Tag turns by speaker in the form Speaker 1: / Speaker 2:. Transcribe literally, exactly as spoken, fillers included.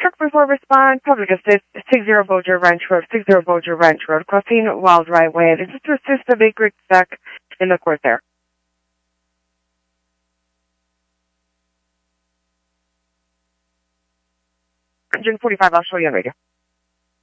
Speaker 1: Truck before respond, public assist, six zero Bossier Ranch Road, six zero Bossier Ranch Road, crossing Wild Driveway. This is to assist the bakery stuck in the court there. one forty-five, I'll show you on radio.